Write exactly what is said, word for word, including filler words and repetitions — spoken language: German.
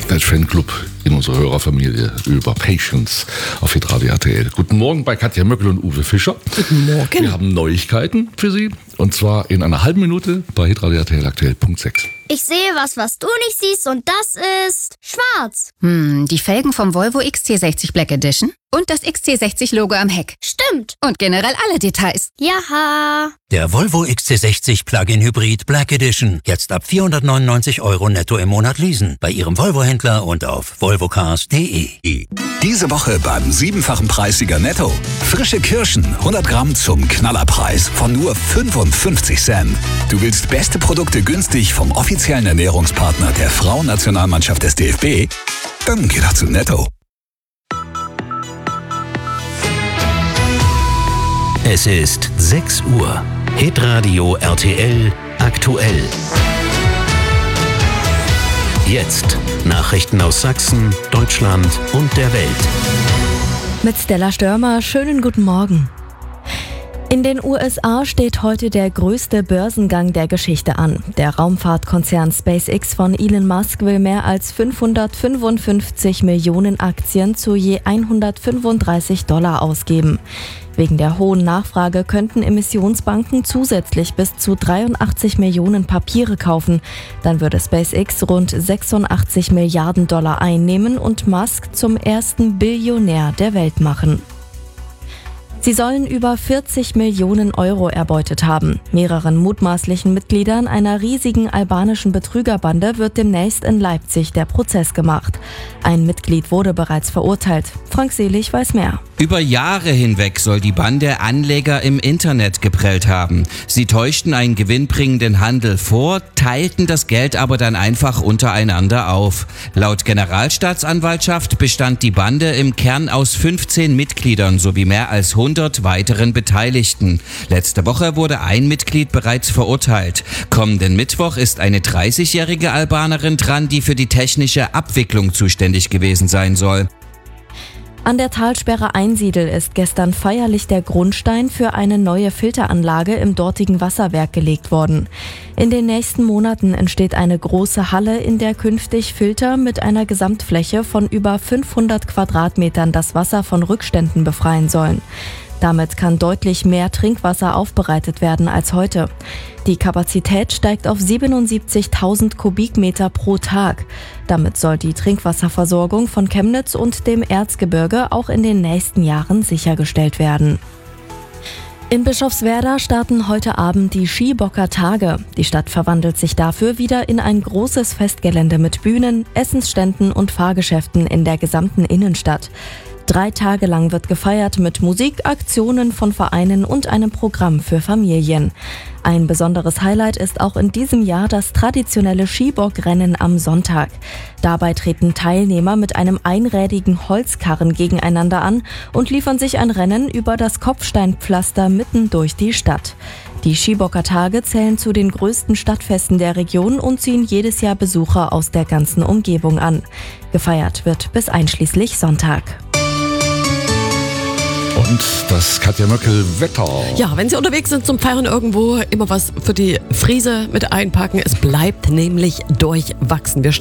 Fanclub in unserer Hörerfamilie über Patience auf Hitradio R T L. Guten Morgen bei Katja Möckel und Uwe Fischer. Guten Morgen. Wir haben Neuigkeiten für Sie und zwar in einer halben Minute bei Hitradio R T L aktuell Punkt sechs. Ich sehe was, was du nicht siehst und das ist schwarz. Hm, die Felgen vom Volvo X C sechzig Black Edition und das X C sechzig Logo am Heck. Stimmt. Und generell alle Details. Jaha. Der Volvo X C sechzig Plug-in Hybrid Black Edition. Jetzt ab vierhundertneunundneunzig Euro netto im Monat leasen. Bei Ihrem Volvo-Händler und auf volvocars punkt de. Diese Woche beim siebenfachen Preissieger Netto. Frische Kirschen, hundert Gramm zum Knallerpreis von nur fünfundfünfzig Cent. Du willst beste Produkte günstig vom offiziellen Ernährungspartner der Frauennationalmannschaft des D F B? Dann geh doch zu Netto. Es ist sechs Uhr. Hitradio R T L aktuell. Jetzt Nachrichten aus Sachsen, Deutschland und der Welt. Mit Stella Störmer, schönen guten Morgen. In den U S A steht heute der größte Börsengang der Geschichte an. Der Raumfahrtkonzern SpaceX von Elon Musk will mehr als fünfhundertfünfundfünfzig Millionen Aktien zu je hundertfünfunddreißig Dollar ausgeben. Wegen der hohen Nachfrage könnten Emissionsbanken zusätzlich bis zu dreiundachtzig Millionen Papiere kaufen. Dann würde SpaceX rund sechsundachtzig Milliarden Dollar einnehmen und Musk zum ersten Billionär der Welt machen. Sie sollen über vierzig Millionen Euro erbeutet haben. Mehreren mutmaßlichen Mitgliedern einer riesigen albanischen Betrügerbande wird demnächst in Leipzig der Prozess gemacht. Ein Mitglied wurde bereits verurteilt. Frank Selig weiß mehr. Über Jahre hinweg soll die Bande Anleger im Internet geprellt haben. Sie täuschten einen gewinnbringenden Handel vor, teilten das Geld aber dann einfach untereinander auf. Laut Generalstaatsanwaltschaft bestand die Bande im Kern aus fünfzehn Mitgliedern sowie mehr als hundert weiteren Beteiligten. Letzte Woche wurde ein Mitglied bereits verurteilt. Kommenden Mittwoch ist eine dreißigjährige Albanerin dran, die für die technische Abwicklung zuständig gewesen sein soll. An der Talsperre Einsiedel ist gestern feierlich der Grundstein für eine neue Filteranlage im dortigen Wasserwerk gelegt worden. In den nächsten Monaten entsteht eine große Halle, in der künftig Filter mit einer Gesamtfläche von über fünfhundert Quadratmetern das Wasser von Rückständen befreien sollen. Damit kann deutlich mehr Trinkwasser aufbereitet werden als heute. Die Kapazität steigt auf siebenundsiebzigtausend Kubikmeter pro Tag. Damit soll die Trinkwasserversorgung von Chemnitz und dem Erzgebirge auch in den nächsten Jahren sichergestellt werden. In Bischofswerda starten heute Abend die Skibocker Tage. Die Stadt verwandelt sich dafür wieder in ein großes Festgelände mit Bühnen, Essensständen und Fahrgeschäften in der gesamten Innenstadt. Drei Tage lang wird gefeiert mit Musik, Aktionen von Vereinen und einem Programm für Familien. Ein besonderes Highlight ist auch in diesem Jahr das traditionelle Skibockrennen am Sonntag. Dabei treten Teilnehmer mit einem einrädigen Holzkarren gegeneinander an und liefern sich ein Rennen über das Kopfsteinpflaster mitten durch die Stadt. Die Skibocker Tage zählen zu den größten Stadtfesten der Region und ziehen jedes Jahr Besucher aus der ganzen Umgebung an. Gefeiert wird bis einschließlich Sonntag. Und das Katja Möckel Wetter. Ja, wenn Sie unterwegs sind zum Feiern irgendwo, immer was für die Friese mit einpacken. Es bleibt nämlich durchwachsen. Wir